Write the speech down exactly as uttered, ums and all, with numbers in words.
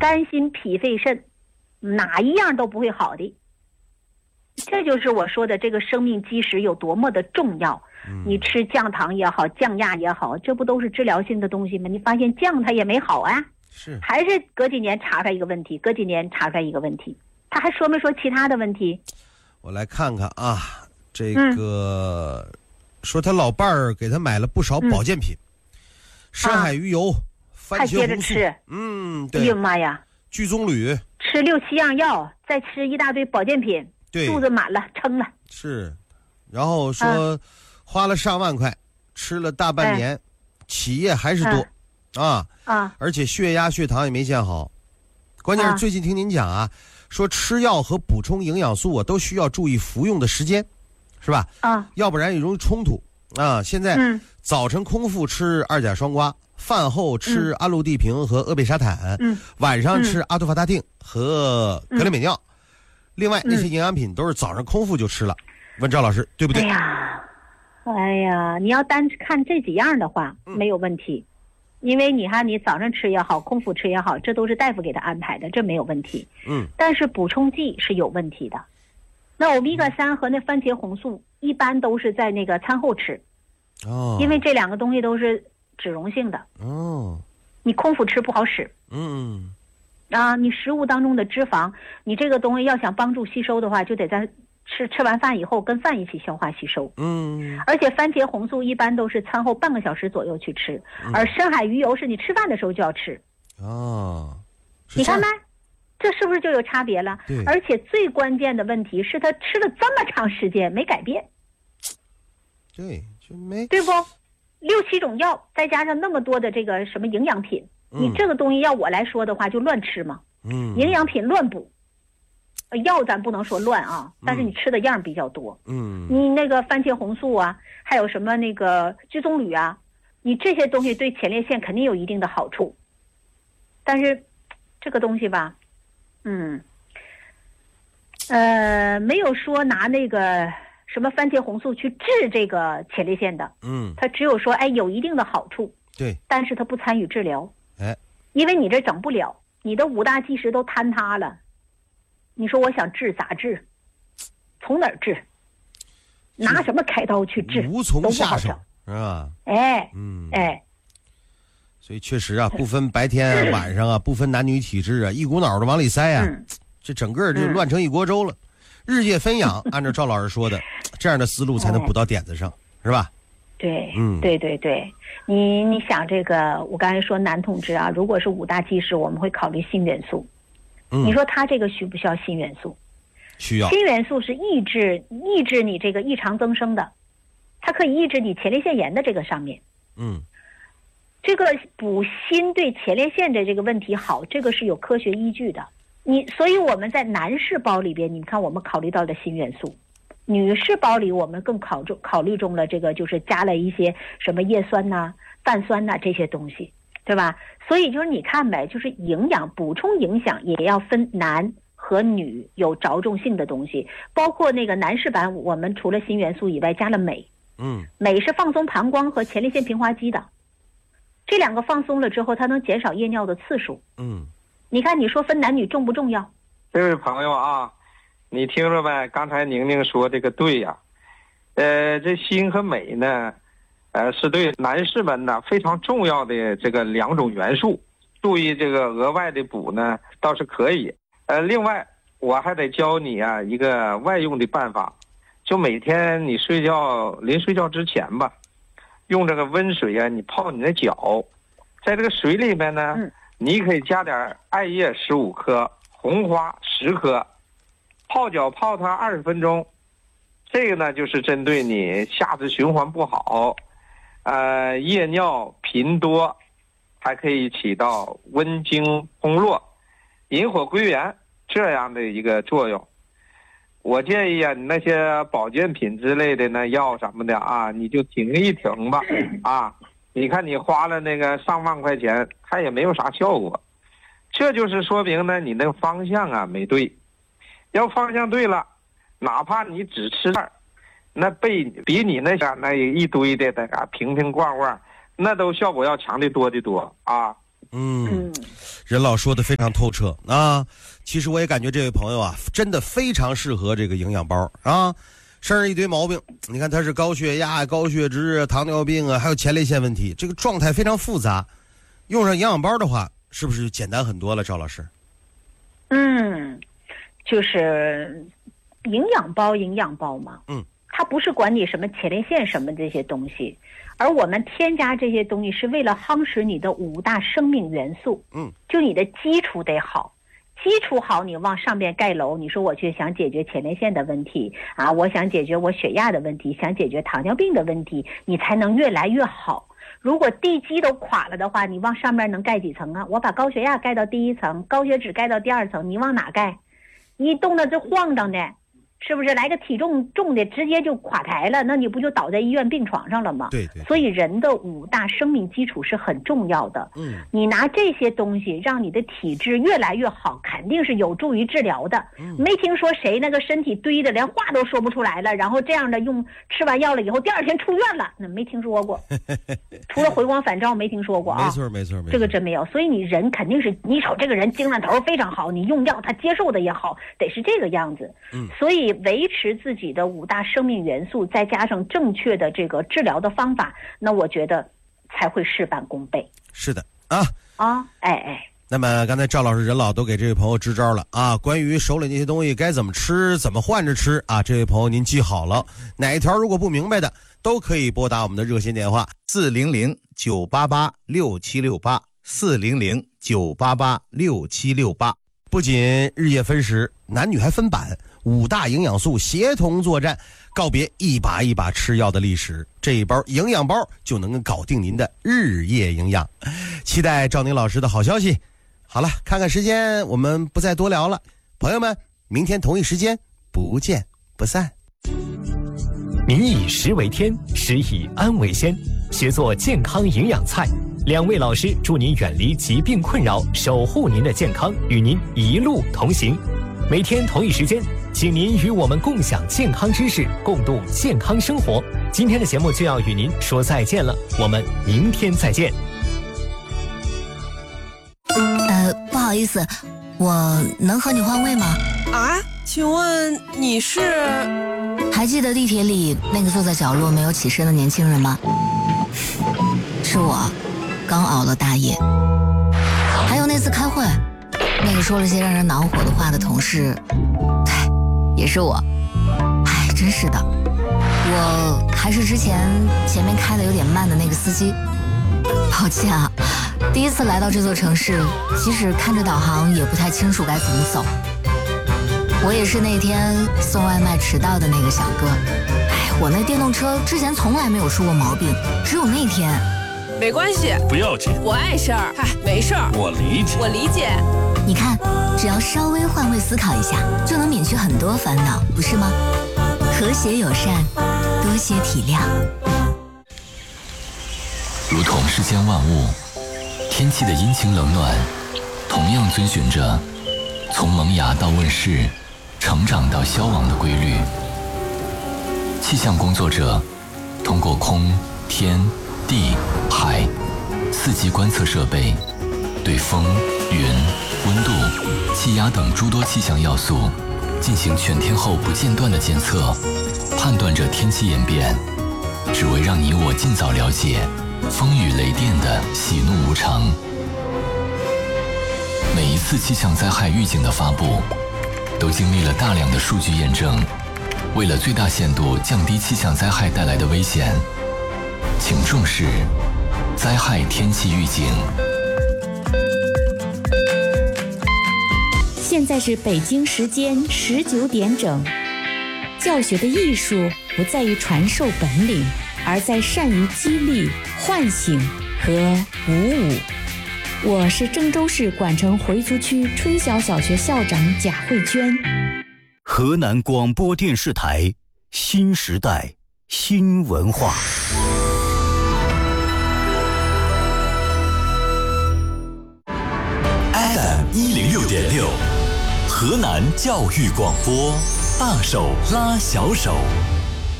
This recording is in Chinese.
肝心脾肺肾哪一样都不会好的。这就是我说的这个生命基石有多么的重要。嗯、你吃降糖也好，降压也好，这不都是治疗性的东西吗？你发现降它也没好啊， 是还是隔几年查出来一个问题，隔几年查出来一个问题，他还说没说其他的问题？ 我来看看啊，这个、嗯、说他老伴儿给他买了不少保健品，嗯、山海鱼油、啊、番茄红素，嗯，对， 哎呦妈呀， 聚棕榈， 吃六七样药，再吃一大堆保健品， 对， 肚子满了，撑了。 是，然后说。啊，花了上万块，吃了大半年，哎、起夜还是多，哎、啊啊！ 而且血压、血糖也没见好。关键是最近听您讲啊，说吃药和补充营养素啊都需要注意服用的时间，是吧？ 啊， 要不然也容易冲突啊。现在、嗯、早晨空腹吃二甲双胍，饭后吃阿氯地平和阿贝沙坦， 嗯、 晚上吃阿托伐他定和格雷美尿。嗯、另外那些营养品都是早上空腹就吃了。问赵老师对不对？ 哎呀。哎呀，你要单看这几样的话，嗯、没有问题，因为你看你早上吃也好，空腹吃也好，这都是大夫给他安排的，这没有问题。 嗯， 但是补充剂是有问题的。那欧米伽三和那番茄红素一般都是在那个餐后吃， 哦， 因为这两个东西都是脂溶性的。 哦， 你空腹吃不好使。 嗯， 啊，你食物当中的脂肪，你这个东西要想帮助吸收的话，就得在。吃吃完饭以后跟饭一起消化吸收， 嗯， 而且番茄红素一般都是餐后半个小时左右去吃，嗯、而深海鱼油是你吃饭的时候就要吃。 哦， 你看没？这是不是就有差别了？ 对。 而且最关键的问题是他吃了这么长时间没改变。 对，就没对不？六七种药，再加上那么多的这个什么营养品， 嗯、 你这个东西要我来说的话，就乱吃嘛。 嗯， 营养品乱补。药咱不能说乱啊，但是你吃的样比较多。 嗯， 你那个番茄红素啊，还有什么那个聚棕榈啊，你这些东西对前列腺肯定有一定的好处。但是这个东西吧，嗯，呃，没有说拿那个什么番茄红素去治这个前列腺的。 嗯， 它只有说哎有一定的好处。 对， 但是它不参与治疗。 哎， 因为你这整不了，你的五大基石都坍塌了。你说我想治咋治？从哪儿治？拿什么开刀去治？ 无从下手，是吧？ 哎， 嗯， 哎， 所以确实啊，不分白天晚上啊，不分男女体质啊，一股脑的往里塞啊， 嗯、 这整个就乱成一锅粥了。嗯、日夜分养，按照赵老师说的，这样的思路才能补到点子上，哎、是吧？ 对， 嗯， 对对对，你你想这个，我刚才说男同志啊，如果是五大基石，我们会考虑锌元素。 嗯， 你说他这个需不需要锌元素？ 需要。 锌元素是抑制抑制你这个异常增生的，它可以抑制你前列腺炎的这个上面。 嗯， 这个补锌对前列腺的这个问题好，这个是有科学依据的。你所以我们在男士包里边，你看我们考虑到的锌元素。女士包里我们更考中考虑中了这个，就是加了一些什么叶酸呐、啊、泛酸呐、啊、这些东西，对吧？所以就是你看呗，就是营养补充影响也要分男和女有着重性的东西，包括那个男士版，我们除了锌元素以外加了镁， 嗯， 镁是放松膀胱和前列腺平滑肌的，这两个放松了之后，它能减少夜尿的次数。 嗯， 你看你说分男女重不重要？ 这位朋友啊。你听着呗，刚才宁宁说这个对呀、啊，呃，这锌和镁呢，呃，是对男士们呢非常重要的这个两种元素，注意这个额外的补呢倒是可以。呃，另外我还得教你啊一个外用的办法，就每天你睡觉临睡觉之前吧，用这个温水啊，你泡你的脚，在这个水里面呢， 嗯、 你可以加点艾叶十五克，红花十克。泡脚泡它二十分钟，这个呢就是针对你下肢循环不好，呃，夜尿频多，还可以起到温经通络、引火归元这样的一个作用。我建议啊，你那些保健品之类的呢，药什么的啊，你就停一停吧。啊，你看你花了那个上万块钱，它也没有啥效果，这就是说明呢，你那个方向啊没对。要方向对了，哪怕你只吃点，那被比你那啥那一堆的那个瓶瓶罐罐，那都效果要强的多的多啊！ 嗯，嗯任老说的非常透彻啊。其实我也感觉这位朋友啊，真的非常适合这个营养包啊。身上一堆毛病，你看他是高血压、高血脂、糖尿病啊，还有前列腺问题，这个状态非常复杂。用上营养包的话，是不是就简单很多了，赵老师？ 嗯，就是营养包，营养包嘛。嗯，它不是管你什么前列腺什么这些东西，而我们添加这些东西是为了夯实你的五大生命元素。嗯，就你的基础得好。基础好，你往上边盖楼。你说我去想解决前列腺的问题啊，我想解决我血压的问题，想解决糖尿病的问题，你才能越来越好。如果地基都垮了的话，你往上面能盖几层啊？我把高血压盖到第一层，高血脂盖到第二层，你往哪盖？你动的这晃荡的，是不是来个体重重的直接就垮台了？那你不就倒在医院病床上了吗？ 对对。 所以人的五大生命基础是很重要的。嗯，你拿这些东西让你的体质越来越好，肯定是有助于治疗的。嗯，没听说谁那个身体堆的连话都说不出来了，然后这样的用吃完药了以后第二天出院了，那没听说过。除了回光返照没听说过啊。 没错没错没错， 这个真没有。所以你人肯定是，你瞅这个人精神头非常好，你用药他接受的也好，得是这个样子。嗯，所以维持自己的五大生命元素，再加上正确的这个治疗的方法，那我觉得才会事半功倍。 是的啊啊，哎哎。 那么刚才赵老师、任老都给这位朋友支招了啊，关于手里那些东西该怎么吃、怎么换着吃啊，这位朋友您记好了，哪一条如果不明白的，都可以拨打我们的热线电话四零零九八八六七六八四零零九八八六七六八。 不仅日夜分食，男女还分版，五大营养素协同作战，告别一把一把吃药的历史，这一包营养包就能搞定您的日夜营养。期待赵宁老师的好消息。好了，看看时间，我们不再多聊了，朋友们，明天同一时间不见不散。 民以食为天，食以安为先，学做健康营养菜。两位老师祝您远离疾病困扰，守护您的健康，与您一路同行。每天同一时间，请您与我们共享健康知识，共度健康生活。今天的节目就要与您说再见了，我们明天再见。 呃，不好意思，我能和你换位吗？ 啊，请问你是？ 还记得地铁里那个坐在角落没有起身的年轻人吗？是我，刚熬了大夜。还有那次开会，那个说了些让人恼火的话的同事，对，也是我。哎，真是的，我还是之前前面开的有点慢的那个司机。抱歉啊，第一次来到这座城市，即使看着导航也不太清楚该怎么走。我也是那天送外卖迟到的那个小哥。哎，我那电动车之前从来没有出过毛病，只有那天。 没关系， 不要紧， 我碍事儿。嗨，没事儿， 我理解， 我理解。 你看，只要稍微换位思考一下，就能免去很多烦恼，不是吗？和谐友善，多些体谅。 如同世间万物，天气的阴晴冷暖，同样遵循着从萌芽到问世、成长到消亡的规律。气象工作者通过空、天、地、海四级观测设备，对风、云、温度、气压等诸多气象要素进行全天候不间断的监测，判断着天气演变，只为让你我尽早了解风雨雷电的喜怒无常。每一次气象灾害预警的发布，都经历了大量的数据验证。为了最大限度降低气象灾害带来的危险，请重视灾害天气预警。 现在是北京时间十九点整。教学的艺术不在于传授本领，而在善于激励、唤醒和鼓舞。我是郑州市管城回族区春晓小学校长贾慧娟。 河南广播电视台新时代新文化。 F M 一零六点六，河南教育广播，大手拉小手。